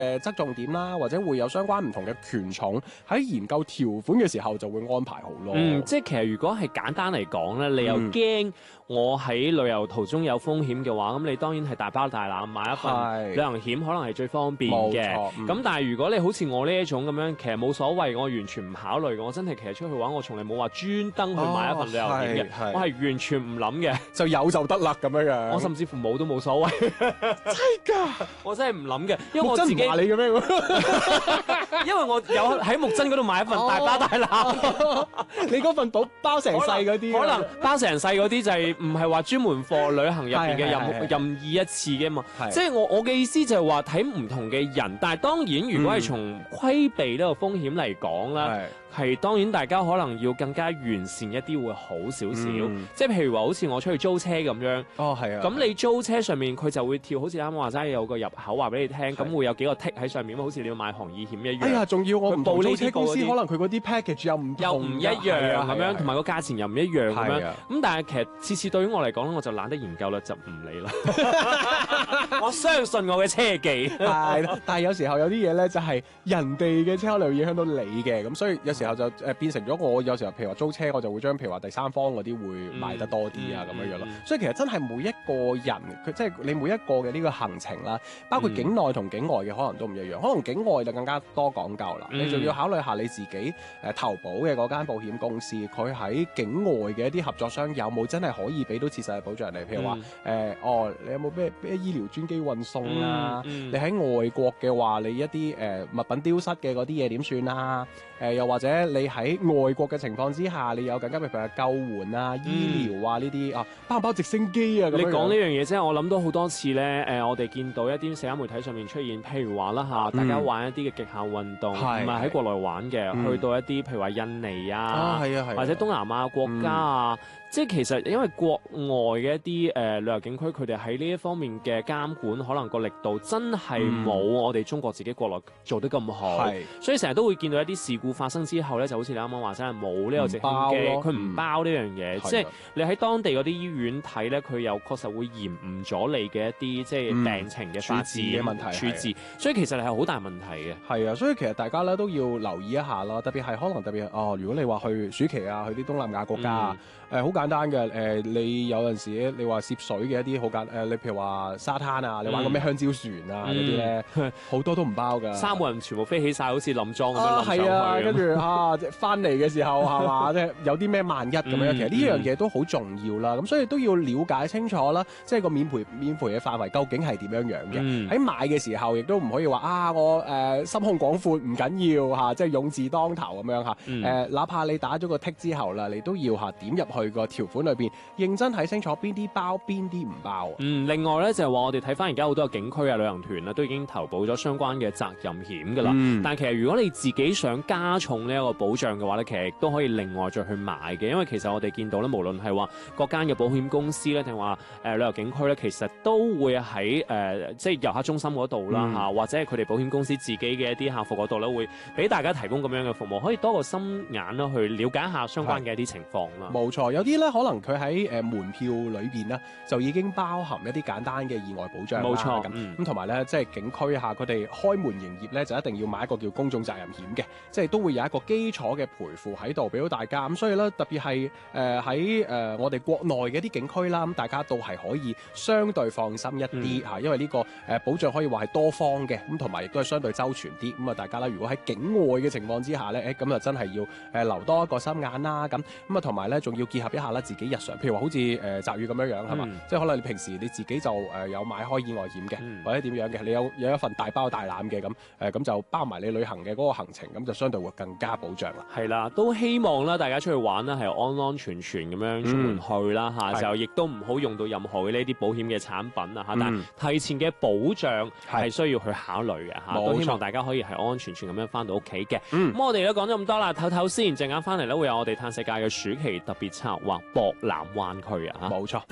側重點啦，或者會有相關唔同嘅權重喺研究條款嘅時候就會安排好咯。 即係其實如果係簡單嚟講咧，你又驚我喺旅遊途中有風險嘅話，咁你當然係大包大攬買一份旅行險，可能係最方便嘅。咁但係如果你好似我呢一種咁樣，其實冇所謂，我完全唔考慮嘅，我真係其實出去玩，我從來冇話專登去買一份旅遊險嘅，我係完全唔諗嘅， 就有就得啦咁樣樣。 我甚至乎冇都冇所謂。 真係㗎， 我真係唔諗嘅，因為我自己木真話你嘅咩？ 因為我有喺木真嗰度買一份大包大攬。 你嗰份包成世嗰啲， 可能包成世嗰啲就係唔係話專門貨旅行入邊嘅任意一次嘅嘛。即係我嘅意思就係話睇唔同嘅人，但係當然如果係從規避呢個風險嚟講啦。係當然，大家可能要更加完善一啲會好少少。即係譬如話，好似我出去租車咁樣。係啊。咁你租車上面佢就會跳，好似啱啱話齋有個入口話俾你聽，咁會有幾個剔喺上面，好似你要買行義險一樣。 哎呀，仲要我唔報呢啲公司， 可能佢嗰啲 package 又唔一樣咁樣，同埋個價錢又唔一樣咁樣。咁但係其實次次對於我嚟講，我就懶得研究啦，就唔理啦。我相信我嘅車技。係， 但係有時候有啲嘢咧，就係人哋嘅車可能會影響到你嘅，咁所以有時候就變成咗我有時候譬如話租車，我就會將譬如話第三方嗰啲會買得多啲啊咁樣樣咯。所以其實真係每一個人佢即係你每一個嘅呢個行程啦，包括境內同境外嘅可能都唔一樣。可能境外就更加多講究啦，你仲要考慮下你自己投保嘅嗰間保險公司，佢喺境外嘅一啲合作商有冇真係可以俾到切實嘅保障你？譬如話你有冇咩醫療專機運送啊？你喺外國嘅話，你一啲物品丟失嘅嗰啲嘢點算啊？又或者你喺外國嘅情況之下，你有更加譬如話救援啊、醫療啊呢啲啊，包唔包直升機啊？ 你講呢樣嘢即係我諗到好多次咧。我哋見到一啲社交媒體上面出現，譬如話啦嚇，大家玩一啲嘅極限運動，唔係喺國內玩嘅，去到一啲譬如話印尼啊，或者東南亞國家啊。即係其實因為國外嘅一啲旅遊景區，佢哋喺呢一方面嘅監管，可能個力度真係冇我哋中國自己國內做得咁好，所以成日都會見到一啲事故發生之後咧，就好似你啱啱話齋係冇呢個直升機，佢唔包呢樣嘢，即係你喺當地嗰啲醫院睇咧，佢又確實會延誤咗你嘅一啲即係病情嘅發展嘅問題處置，所以其實係好大問題嘅。 係啊，所以其實大家咧都要留意一下咯，特別係可能特別如果你話去暑期啊，去啲東南亞國家好簡單嘅你有陣時你話涉水嘅一啲好你譬如話沙灘啊，你玩個咩香蕉船啊嗰啲咧，好多都唔包㗎。 三個人全部飛起晒，好似冧莊咁樣冧上去。 係啊，跟住即翻嚟嘅時候係嘛，即係有啲咩萬一咁樣。其實呢樣嘢都好重要啦，咁所以都要了解清楚啦，即係個免賠嘅範圍究竟係點樣樣嘅。喺買嘅時候亦都唔可以話我心胸廣闊唔緊要嚇，即係勇字當頭咁樣嚇。哪怕你打咗個剔之後啦，你都要點入去個條款裏邊，認真睇清楚邊啲包邊啲唔包。 另外咧就係話我哋睇翻而家好多嘅景區啊、旅行團啊，都已經投保咗相關嘅責任險㗎啦。但係其實如果你自己想加重呢一個保障嘅話咧，其實亦都可以另外再去買嘅，因為其實我哋見到咧，無論係話各間嘅保險公司咧，定話旅遊景區咧，其實都會喺即係遊客中心嗰度啦嚇，或者係佢哋保險公司自己嘅一啲客服嗰度咧，會俾大家提供咁樣嘅服務，可以多個心眼啦，去了解一下相關嘅一啲情況啦。 冇錯，有啲咧可能佢喺門票裏邊咧就已經包含一啲簡單嘅意外保障啦。 冇錯， 咁同埋咧，即係景區下佢哋開門營業咧，就一定要買一個叫公眾責任險嘅，即係都會有一個基礎嘅賠付喺度俾到大家。咁所以咧，特別係喺我哋國內嘅一啲景區啦，咁大家都係可以相對放心一啲嚇，因為呢個保障可以話係多方嘅，咁同埋亦都係相對周全啲。咁啊，大家啦，如果喺境外嘅情況之下咧，咁就真係要留多一個心眼啦。咁啊，同埋咧，仲要結合一下啦，自己日常，譬如話好似澤宇咁樣樣係嘛，即係可能你平時你自己就有買開意外險嘅，或者點樣嘅，你有一份大包大攬嘅咁就包埋你旅行嘅嗰個行程，咁就相對會更加保障啦。 係啦，都希望啦，大家出去玩啦，係安安全全咁樣出門去啦嚇，就亦都唔好用到任何嘅呢啲保險嘅產品啊嚇，但係提前嘅保障係需要去考慮嘅嚇，都希望大家可以係安安全全咁樣翻到屋企嘅。咁我哋都講咗咁多啦，唞唞先，陣間翻嚟咧會有我哋嘆世界嘅暑期特別策劃博南灣區啊嚇， 冇錯。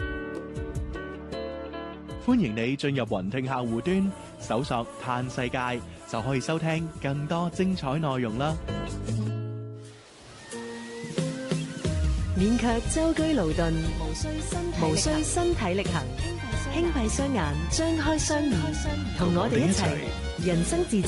歡迎你進入雲聽客戶端，搜索嘆世界就可以收聽更多精彩內容啦。 免卻舟車勞頓，無需身體力行，輕閉雙眼，張開雙耳，同我哋一齊人生自